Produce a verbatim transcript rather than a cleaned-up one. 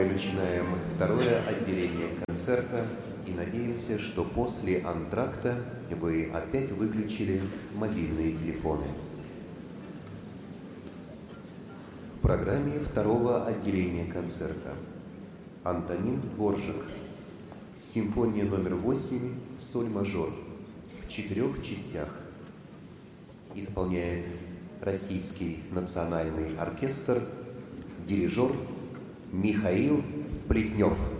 Мы начинаем второе отделение концерта и надеемся, что после антракта вы опять выключили мобильные телефоны. В программе второго отделения концерта Антонин Дворжак, симфония номер восемь, соль мажор, в четырех частях. Исполняет Российский национальный оркестр, дирижер Михаил Плетнев.